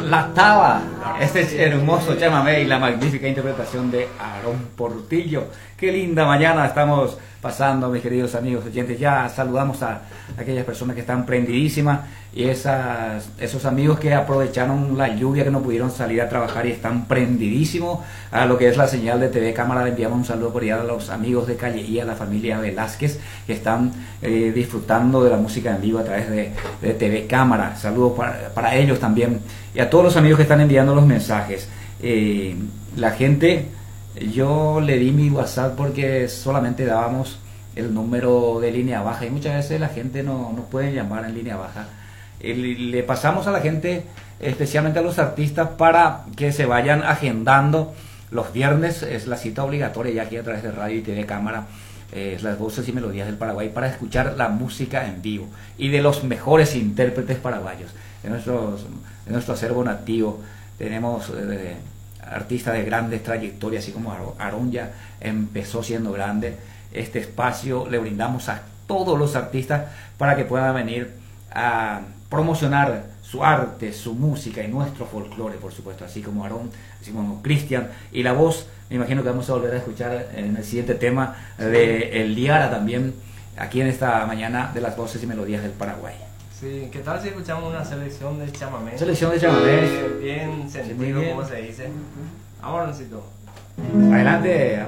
La Taba, este es hermoso chamamé y la magnífica interpretación de Aarón Portillo. Qué linda mañana estamos pasando, mis queridos amigos oyentes. Ya saludamos a aquellas personas que están prendidísimas y esos amigos que aprovecharon la lluvia, que no pudieron salir a trabajar y están prendidísimos a lo que es la señal de TV Cámara. Le enviamos un saludo por allá a los amigos de Calle y a la familia Velázquez que están disfrutando de la música en vivo a través de TV Cámara. Saludos para ellos también y a todos los amigos que están enviando los mensajes. La gente, yo le di mi WhatsApp porque solamente dábamos el número de línea baja y muchas veces la gente no puede llamar en línea baja. Le pasamos a la gente, especialmente a los artistas, para que se vayan agendando. Los viernes es la cita obligatoria ya aquí a través de radio y TV Cámara, las voces y melodías del Paraguay, para escuchar la música en vivo y de los mejores intérpretes paraguayos de nuestro acervo nativo. Tenemos artistas de grandes trayectorias, así como Aarón ya empezó siendo grande. Este espacio le brindamos a todos los artistas para que puedan venir a promocionar su arte, su música y nuestro folclore, por supuesto, así como Aarón, así como Cristian. Y la voz, me imagino que vamos a volver a escuchar en el siguiente tema de El Liara también, aquí en esta mañana de las voces y melodías del Paraguay. Sí, ¿qué tal si escuchamos una selección de chamamé? Selección de chamamé. Bien sentido, muy bien. como se dice. Ahora necesito. Adelante.